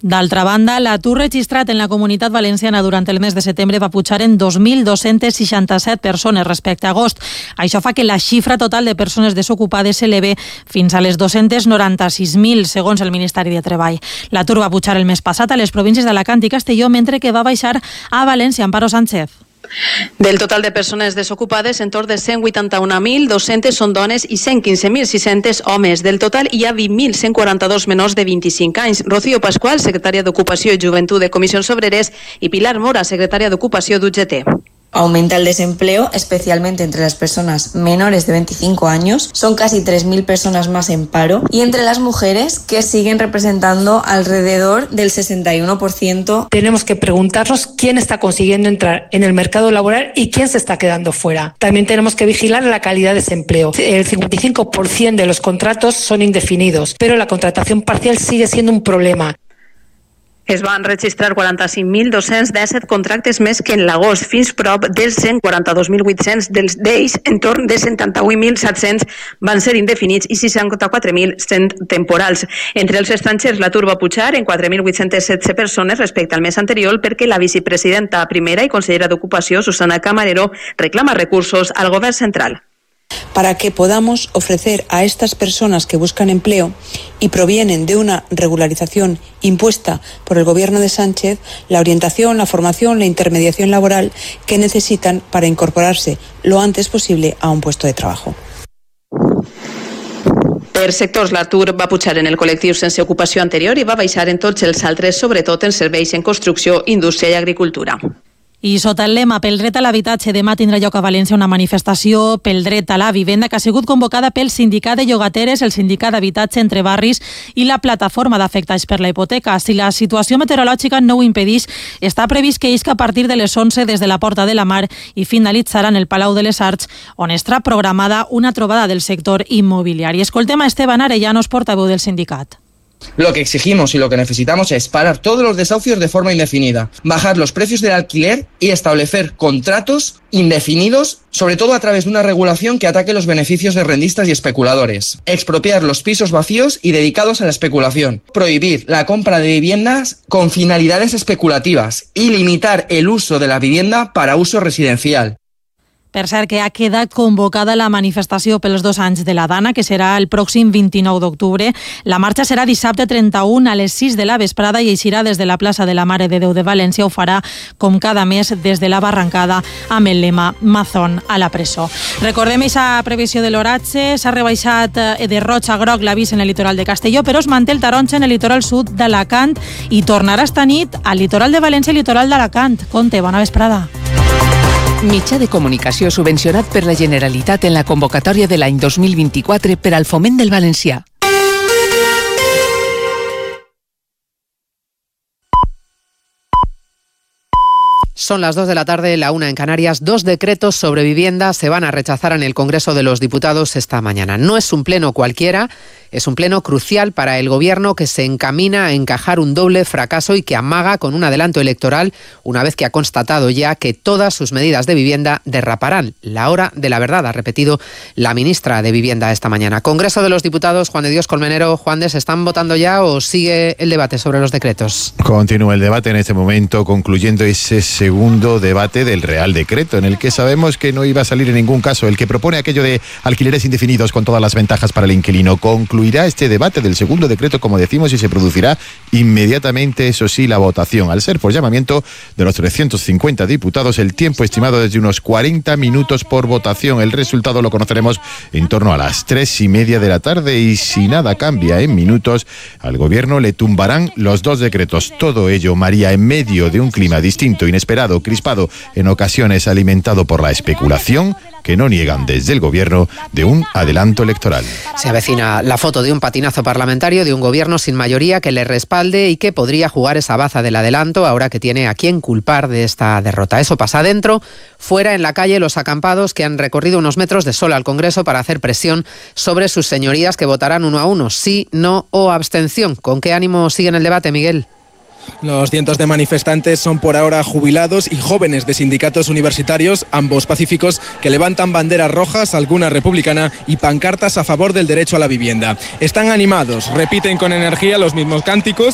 D'altra banda, l'atur registrat en la Comunitat Valenciana durant el mes de setembre va pujar en 2.267 persones respecte a agost. Això fa que la xifra total de persones desocupades s'eleve fins a les 296.000, segons el Ministeri de Treball. L'atur va pujar el mes passat a les províncies d'Alacant i Castelló, mentre que va baixar a València. Amparo Sánchez. Del total de persones desocupades, entorn de 181.200 són dones i 115.600 homes. Del total hi ha 20.142 menors de 25 anys. Rocío Pascual, secretària d'Ocupació i Joventut de Comissions Obreres, i Pilar Mora, secretària d'Ocupació d'UGT. Aumenta el desempleo, especialmente entre las personas menores de 25 años. Son casi 3.000 personas más en paro. Y entre las mujeres, que siguen representando alrededor del 61%. Tenemos que preguntarnos quién está consiguiendo entrar en el mercado laboral y quién se está quedando fuera. También tenemos que vigilar la calidad de ese empleo. El 55% de los contratos son indefinidos, pero la contratación parcial sigue siendo un problema. Es van registrar 45.217 contractes més que en l'agost, fins prop dels 142.800. D'ells, entorn de 78.700 van ser indefinits i 64.100 temporals. Entre els estrangers, l'atur va pujar en 4.816 persones respecte al mes anterior perquè la vicepresidenta primera i consellera d'Ocupació, Susana Camarero, reclama recursos al govern central. Para que podamos ofrecer a estas personas que buscan empleo y provienen de una regularización impuesta por el gobierno de Sánchez la orientación, la formación, la intermediación laboral que necesitan para incorporarse lo antes posible a un puesto de trabajo. Per sectors, l'atur va pujar en el col·lectiu sense ocupació anterior i va baixar en tots els altres, sobretot en serveis en construcció, indústria i agricultura. I sota el lema pel dret a l'habitatge, demà tindrà lloc a València una manifestació pel dret a la vivenda que ha sigut convocada pel Sindicat de Llogateres, el Sindicat d'Habitatge Entre Barris i la Plataforma d'Afectats per la Hipoteca. Si la situació meteorològica no ho impedís, està previst que isca a partir de les 11 des de la Porta de la Mar i finalitzarà en el Palau de les Arts, on està programada una trobada del sector immobiliari. Escoltem a Esteban Arellanos, portaveu del sindicat. Lo que exigimos y lo que necesitamos es parar todos los desahucios de forma indefinida, bajar los precios del alquiler y establecer contratos indefinidos, sobre todo a través de una regulación que ataque los beneficios de rentistas y especuladores, expropiar los pisos vacíos y dedicados a la especulación, prohibir la compra de viviendas con finalidades especulativas y limitar el uso de la vivienda para uso residencial. Per cert, que ha quedat convocada la manifestació pels 2 anys de la Dana, que serà el pròxim 29 d'octubre. La marxa serà dissabte 31 a les 6 de la vesprada i eixirà des de la plaça de la Mare de Déu de València. Ho farà, com cada mes, des de la barrancada amb el lema Mazón a la presó. Recordem aquesta previsió de l'oratge. S'ha rebaixat de roig a groc l'avís en el litoral de Castelló, però es manté el taronja en el litoral sud d'Alacant i tornarà esta nit al litoral de València i litoral d'Alacant. Conte, bona vesprada. Mitjà de comunicació subvencionat per la Generalitat en la convocatòria de l'any 2024 per al foment del valencià. Son las 2 de la tarde, la 1 en Canarias. 2 decretos sobre vivienda se van a rechazar en el Congreso de los Diputados esta mañana. No es un pleno cualquiera, es un pleno crucial para el Gobierno que se encamina a encajar un doble fracaso y que amaga con un adelanto electoral una vez que ha constatado ya que todas sus medidas de vivienda derraparán. La hora de la verdad, ha repetido la ministra de Vivienda esta mañana. Congreso de los Diputados, Juan de Dios Colmenero. Juan de, ¿se están votando ya o sigue el debate sobre los decretos? Continúa el debate en este momento, concluyendo ese segundo debate del Real Decreto, en el que sabemos que no iba a salir en ningún caso el que propone aquello de alquileres indefinidos con todas las ventajas para el inquilino. Concluirá este debate del segundo decreto, como decimos, y se producirá inmediatamente, eso sí, la votación. Al ser por llamamiento de los 350 diputados, el tiempo estimado es de unos 40 minutos por votación. El resultado lo conoceremos en torno a las 3:30 de la tarde y si nada cambia en minutos, al Gobierno le tumbarán los 2 decretos. Todo ello, María, en medio de un clima distinto, inesperado, crispado, en ocasiones alimentado por la especulación, que no niegan desde el Gobierno de un adelanto electoral. Se avecina la foto de un patinazo parlamentario de un Gobierno sin mayoría que le respalde y que podría jugar esa baza del adelanto ahora que tiene a quién culpar de esta derrota. Eso pasa dentro, fuera en la calle, los acampados que han recorrido unos metros de sol al Congreso para hacer presión sobre sus señorías que votarán 1 a 1, sí, no o abstención. ¿Con qué ánimo siguen el debate, Miguel? Los cientos de manifestantes son por ahora jubilados y jóvenes de sindicatos universitarios, ambos pacíficos, que levantan banderas rojas, alguna republicana, y pancartas a favor del derecho a la vivienda. Están animados, repiten con energía los mismos cánticos